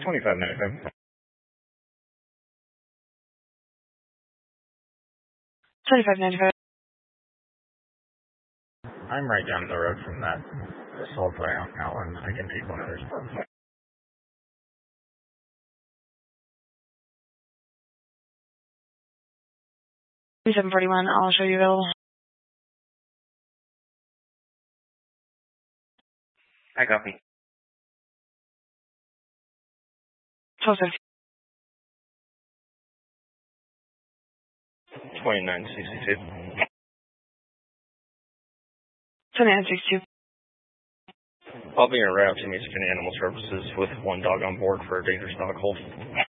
2595. 2595. I'm right down the road from that assault out now, and I can take one of theirs. 2741, I'll show you available. I copy. 1250. 2962. 2962. I'll be en route to Music and Animal Services with one dog on board for a dangerous dog hold.